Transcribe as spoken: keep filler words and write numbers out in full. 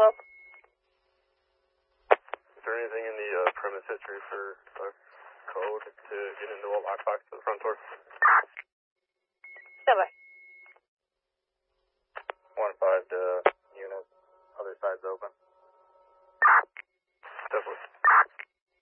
twelve. Is there anything in the uh, premise history for a code to get into a lockbox to the front door? Stand by.